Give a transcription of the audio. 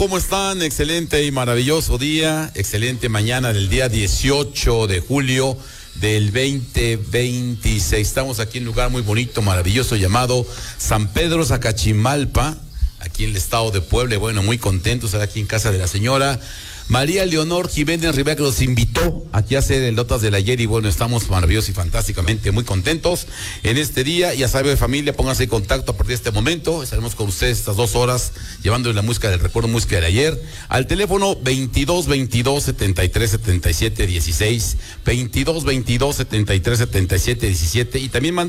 ¿Cómo están? Excelente y maravilloso día, excelente mañana del día 18 de julio del 2026. Estamos aquí en un lugar muy bonito, maravilloso, llamado San Pedro Zacachimalpa, aquí en el estado de Puebla. Bueno, muy contentos de estar aquí en casa de la señora María Leonor Jiménez Rivera, que nos invitó aquí a hacer el Notas del Ayer, y bueno, estamos maravillosos y fantásticamente muy contentos en este día. Ya sabe, familia, pónganse en contacto a partir de este momento. Estaremos con ustedes estas 2 horas llevándoles la música del recuerdo, música del ayer, al teléfono 2222-7377-16, 2222-7377-17, y también